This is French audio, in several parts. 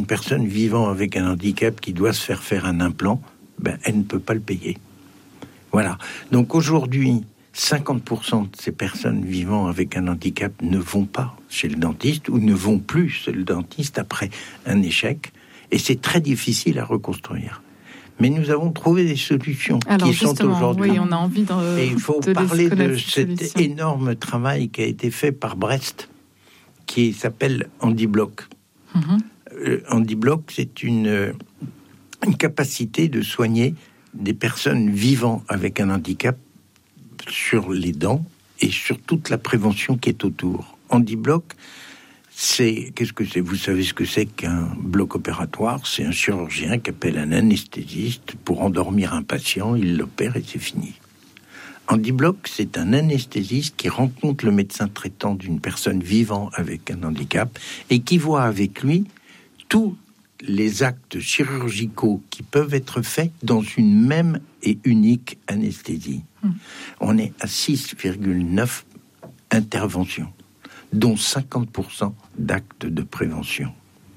une personne vivant avec un handicap qui doit se faire un implant, elle ne peut pas le payer. Voilà. Donc aujourd'hui, 50% de ces personnes vivant avec un handicap ne vont pas chez le dentiste ou ne vont plus chez le dentiste après un échec. Et c'est très difficile à reconstruire. Mais nous avons trouvé des solutions qui sont aujourd'hui. Oui, on a envie et il faut parler de cet énorme travail qui a été fait par Brest, qui s'appelle HandiBlock. HandiBlock, c'est une capacité de soigner des personnes vivant avec un handicap sur les dents et sur toute la prévention qui est autour. HandiBlock, qu'est-ce que c'est ? Vous savez ce que c'est qu'un bloc opératoire ? C'est un chirurgien qui appelle un anesthésiste pour endormir un patient, il l'opère et c'est fini. HandiBlock, c'est un anesthésiste qui rencontre le médecin traitant d'une personne vivant avec un handicap et qui voit avec lui tous les actes chirurgicaux qui peuvent être faits dans une même et unique anesthésie. On est à 6,9 interventions, dont 50% d'actes de prévention.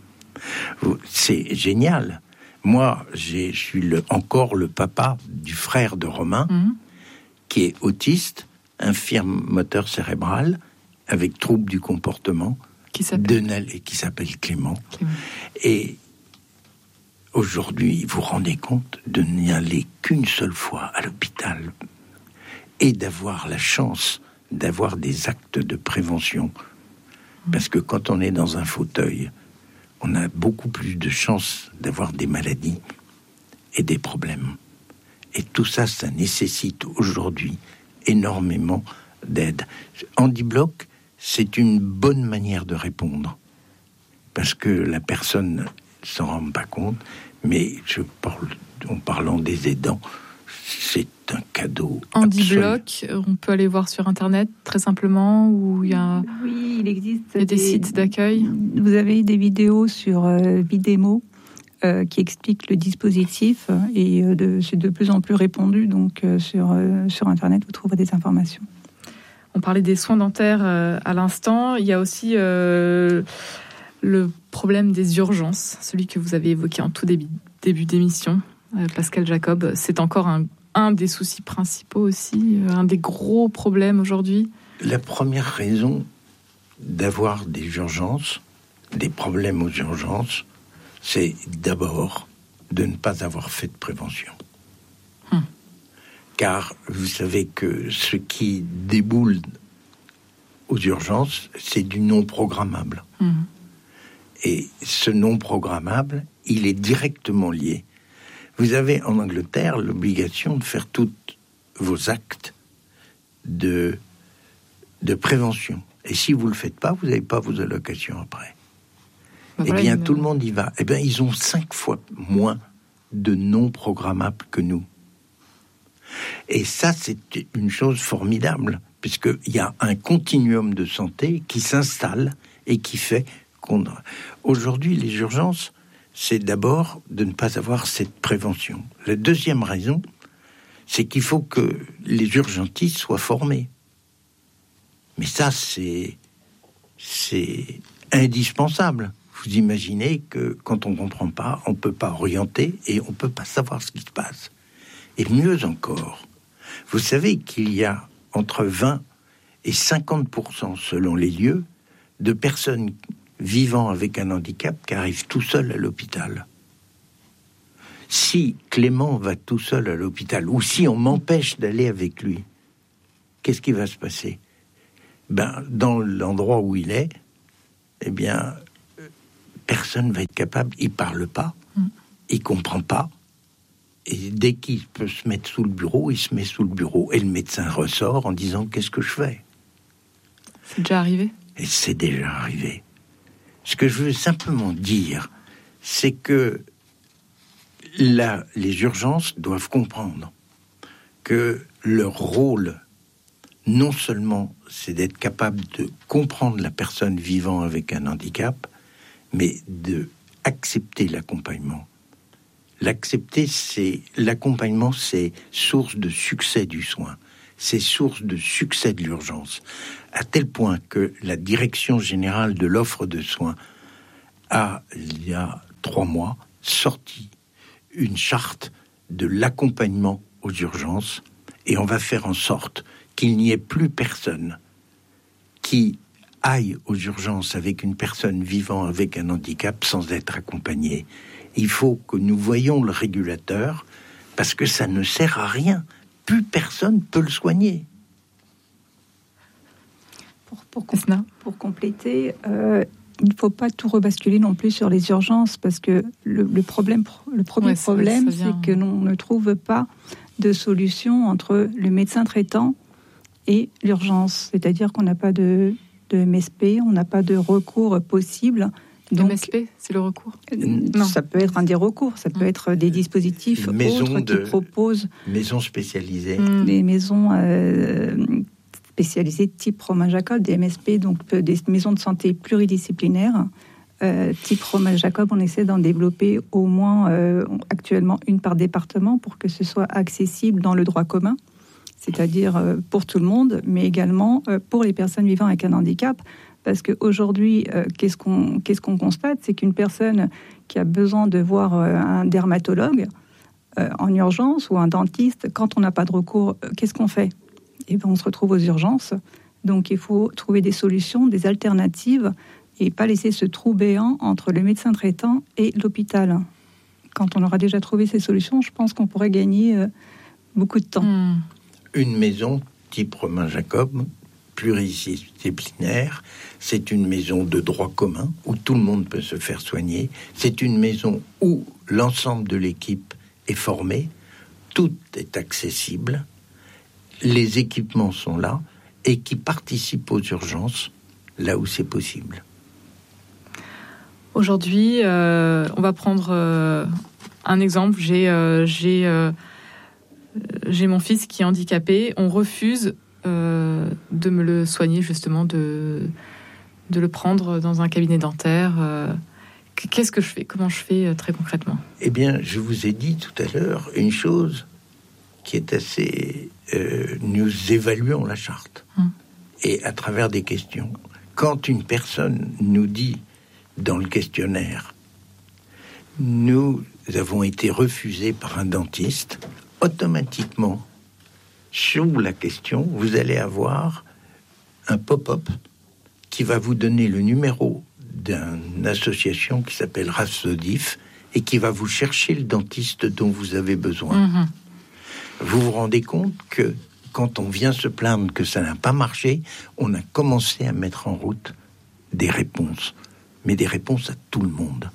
C'est génial. Moi, je suis encore le papa du frère de Romain, qui est autiste, infirme moteur cérébral, avec trouble du comportement, qui s'appelle Clément. Et aujourd'hui, vous vous rendez compte de n'y aller qu'une seule fois à l'hôpital et d'avoir la chance d'avoir des actes de prévention. Parce que quand on est dans un fauteuil, on a beaucoup plus de chances d'avoir des maladies et des problèmes. Et tout ça, ça nécessite aujourd'hui énormément d'aide. HandiBlock, c'est une bonne manière de répondre. Parce que la personne ne s'en rend pas compte, mais en parlant des aidants, c'est un cadeau. HandiBlock, on peut aller voir sur Internet, très simplement, où il y a... Oui, il existe des sites d'accueil. Vous avez des vidéos sur Vidémo qui expliquent le dispositif et c'est de plus en plus répandu, donc sur Internet, vous trouverez des informations. On parlait des soins dentaires à l'instant. Il y a aussi le problème des urgences, celui que vous avez évoqué en tout début d'émission, Pascal Jacob. C'est encore un des soucis principaux aussi, un des gros problèmes aujourd'hui. La première raison d'avoir des urgences, des problèmes aux urgences, c'est d'abord de ne pas avoir fait de prévention. Car vous savez que ce qui déboule aux urgences, c'est du non programmable. Et ce non programmable, il est directement lié. Vous avez en Angleterre l'obligation de faire tous vos actes de prévention. Et si vous ne le faites pas, vous n'avez pas vos allocations après. Tout le monde y va. Ils ont 5 fois moins de non programmables que nous. Et ça, c'est une chose formidable, puisqu'il y a un continuum de santé qui s'installe et qui fait qu'on... Aujourd'hui, les urgences, c'est d'abord de ne pas avoir cette prévention. La deuxième raison, c'est qu'il faut que les urgentistes soient formés. Mais ça, c'est indispensable. Vous imaginez que quand on ne comprend pas, on ne peut pas orienter et on ne peut pas savoir ce qui se passe. Et mieux encore, vous savez qu'il y a entre 20 et 50%, selon les lieux, de personnes vivant avec un handicap qui arrivent tout seuls à l'hôpital. Si Clément va tout seul à l'hôpital, ou si on m'empêche d'aller avec lui, qu'est-ce qui va se passer ? Dans l'endroit où il est, personne va être capable, il parle pas, il comprend pas, et dès qu'il peut se mettre sous le bureau, il se met sous le bureau, et le médecin ressort en disant « qu'est-ce que je fais ?» C'est déjà arrivé ? Et c'est déjà arrivé. Ce que je veux simplement dire, c'est que là, les urgences doivent comprendre que leur rôle, non seulement c'est d'être capable de comprendre la personne vivant avec un handicap, mais de accepter l'accompagnement. L'accompagnement, c'est source de succès du soin. C'est source de succès de l'urgence. À tel point que la Direction générale de l'offre de soins il y a 3 mois, sorti une charte de l'accompagnement aux urgences, et on va faire en sorte qu'il n'y ait plus personne qui aille aux urgences avec une personne vivant avec un handicap sans être accompagnée. Il faut que nous voyions le régulateur, parce que ça ne sert à rien. Plus personne peut le soigner. Pour compléter, il ne faut pas tout rebasculer non plus sur les urgences, parce que le premier problème, c'est que l'on ne trouve pas de solution entre le médecin traitant et l'urgence. C'est-à-dire qu'on n'a pas de MSP, on n'a pas de recours possible. Donc, MSP, c'est le recours? Non. Ça peut être un des recours, ça peut être des dispositifs autres qui proposent... Maisons spécialisées. Des maisons spécialisées type Romain Jacob, des MSP, donc des maisons de santé pluridisciplinaires. Type Romain Jacob, on essaie d'en développer au moins actuellement une par département pour que ce soit accessible dans le droit commun, c'est-à-dire pour tout le monde, mais également pour les personnes vivant avec un handicap. Parce qu'aujourd'hui, qu'est-ce qu'on constate? C'est qu'une personne qui a besoin de voir un dermatologue en urgence ou un dentiste, quand on n'a pas de recours, qu'est-ce qu'on fait? Eh bien, on se retrouve aux urgences. Donc, il faut trouver des solutions, des alternatives, et pas laisser ce trou béant entre le médecin traitant et l'hôpital. Quand on aura déjà trouvé ces solutions, je pense qu'on pourrait gagner beaucoup de temps. Une maison type Romain Jacob, pluridisciplinaire, c'est une maison de droit commun où tout le monde peut se faire soigner. C'est une maison où l'ensemble de l'équipe est formé, tout est accessible, les équipements sont là et qui participent aux urgences là où c'est possible. Aujourd'hui, on va prendre un exemple. J'ai mon fils qui est handicapé. On refuse de me le soigner, justement, de le prendre dans un cabinet dentaire. Qu'est-ce que je fais? Comment je fais très concrètement? Eh bien, je vous ai dit tout à l'heure une chose qui est assez... nous évaluons la charte. Et à travers des questions, quand une personne nous dit dans le questionnaire « Nous avons été refusés par un dentiste », automatiquement, sous la question, vous allez avoir un pop-up qui va vous donner le numéro d'une association qui s'appelle Rhapsodif et qui va vous chercher le dentiste dont vous avez besoin. Vous vous rendez compte que quand on vient se plaindre que ça n'a pas marché, on a commencé à mettre en route des réponses, mais des réponses à tout le monde.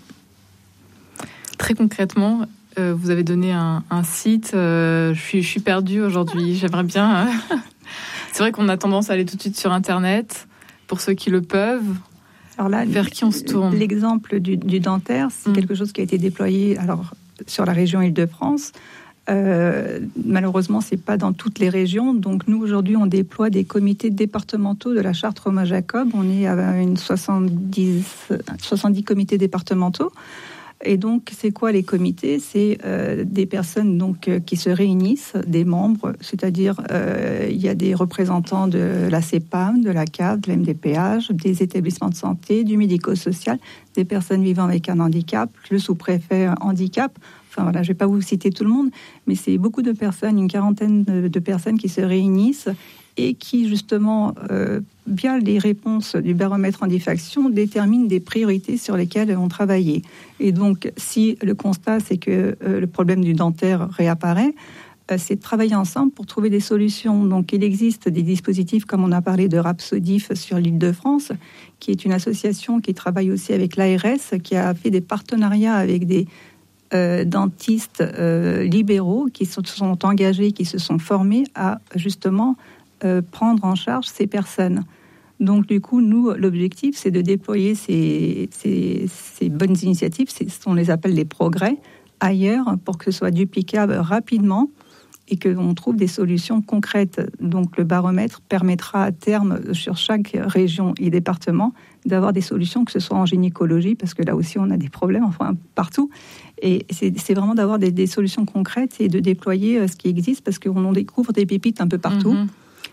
Très concrètement, vous avez donné un site. Je suis perdue aujourd'hui. J'aimerais bien. C'est vrai qu'on a tendance à aller tout de suite sur Internet pour ceux qui le peuvent. Alors là, vers qui on se tourne? L'exemple du dentaire, c'est quelque chose qui a été déployé sur la région Île-de-France. Malheureusement, c'est pas dans toutes les régions. Donc nous, aujourd'hui, on déploie des comités départementaux de la charte Romain Jacob. On est à 70 comités départementaux. Et donc, c'est quoi les comités? C'est des personnes donc qui se réunissent, des membres, c'est-à-dire il y a des représentants de la CEPAM, de la CAF, de la MDPH, des établissements de santé, du médico-social, des personnes vivant avec un handicap, le sous-préfet handicap. Enfin voilà, je ne vais pas vous citer tout le monde, mais c'est beaucoup de personnes, une quarantaine de personnes qui se réunissent et qui, justement, via les réponses du baromètre handifaction, déterminent des priorités sur lesquelles on travaille. Et donc, si le constat, c'est que le problème du dentaire réapparaît, c'est de travailler ensemble pour trouver des solutions. Donc, il existe des dispositifs, comme on a parlé de Rhapsodif sur l'Île-de-France, qui est une association qui travaille aussi avec l'ARS, qui a fait des partenariats avec des dentistes libéraux qui se sont engagés, qui se sont formés à, justement, prendre en charge ces personnes. Donc, du coup, nous, l'objectif, c'est de déployer ces bonnes initiatives, on les appelle les progrès, ailleurs, pour que ce soit duplicable rapidement et que l'on trouve des solutions concrètes. Donc, le baromètre permettra à terme, sur chaque région et département, d'avoir des solutions, que ce soit en gynécologie, parce que là aussi, on a des problèmes, enfin, partout. Et c'est vraiment d'avoir des solutions concrètes et de déployer ce qui existe, parce qu'on en découvre des pépites un peu partout.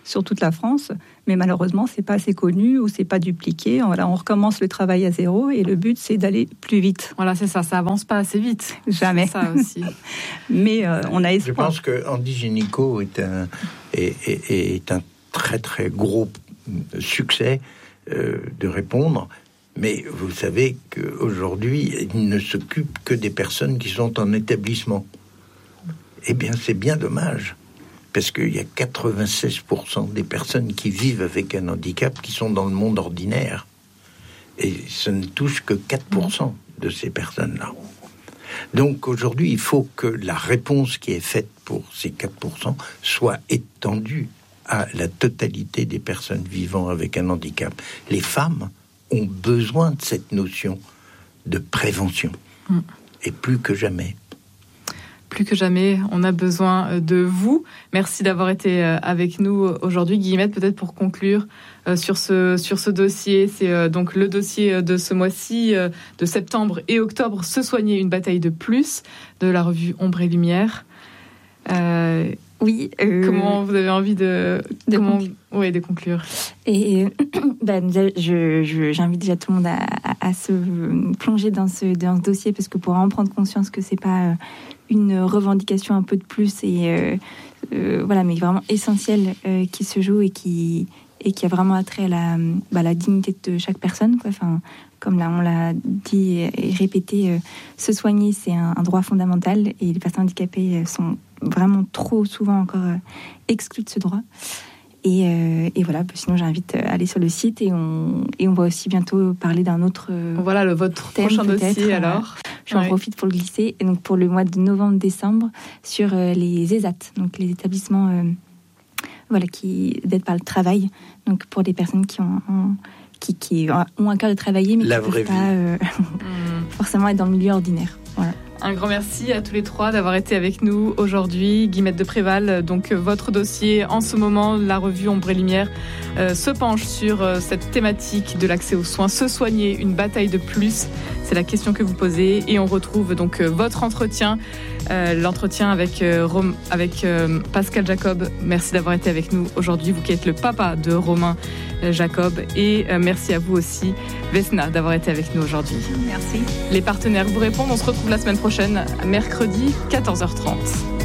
sur toute la France, mais malheureusement, c'est pas assez connu ou c'est pas dupliqué. Voilà, on recommence le travail à zéro et le but, c'est d'aller plus vite. Voilà, c'est ça avance pas assez vite. Jamais. C'est ça aussi. Mais on a espoir. Je pense que Andy Génico est un très très gros succès de répondre. Mais vous savez qu'aujourd'hui, il ne s'occupe que des personnes qui sont en établissement. Eh bien, c'est bien dommage, parce qu'il y a 96% des personnes qui vivent avec un handicap qui sont dans le monde ordinaire. Et ça ne touche que 4% de ces personnes-là. Donc aujourd'hui, il faut que la réponse qui est faite pour ces 4% soit étendue à la totalité des personnes vivant avec un handicap. Les femmes ont besoin de cette notion de prévention. Et plus que jamais. Plus que jamais, on a besoin de vous. Merci d'avoir été avec nous aujourd'hui. Guillemette, peut-être pour conclure sur ce dossier. C'est donc le dossier de ce mois-ci, de septembre et octobre, Se soigner, une bataille de plus, de la revue Ombre et Lumière. Oui. Comment vous avez envie de conclure? Et j'invite déjà tout le monde à se plonger dans ce dossier, parce que pour vraiment prendre conscience que c'est pas une revendication un peu de plus et voilà, mais vraiment essentielle qui se joue et qui a vraiment attrait à la dignité de chaque personne, quoi. Enfin, comme là on l'a dit et répété, se soigner, c'est un droit fondamental, et les personnes handicapées sont vraiment trop souvent encore exclues de ce droit. Et voilà, sinon j'invite à aller sur le site, et on va aussi bientôt parler d'un autre votre thème, prochain dossier alors. J'en profite pour le glisser, et donc pour le mois de novembre-décembre, sur les ESAT, donc les établissements qui d'aide par le travail, donc pour des personnes qui ont un cœur de travailler, mais qui ne peuvent pas forcément être dans le milieu ordinaire. Voilà. Un grand merci à tous les trois d'avoir été avec nous aujourd'hui. Guillemette de Préval, donc votre dossier en ce moment, la revue Ombre et Lumière se penche sur cette thématique de l'accès aux soins. Se soigner, une bataille de plus, c'est la question que vous posez, et on retrouve donc votre entretien, l'entretien avec Pascal Jacob. Merci d'avoir été avec nous aujourd'hui, vous qui êtes le papa de Romain Jacob, et merci à vous aussi, Vesna, d'avoir été avec nous aujourd'hui. Merci. Les partenaires vous répondent. On se retrouve la semaine prochaine, mercredi 14h30.